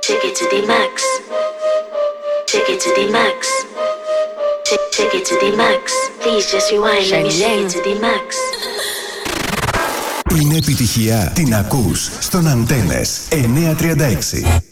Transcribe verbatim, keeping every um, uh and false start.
Take it to the max. Take it to the max. Take, take it to the max. Please just rewind. Let me take it to the max. Είναι επιτυχία. Την ακούς στον Αντένες εννιακόσια τριάντα έξι.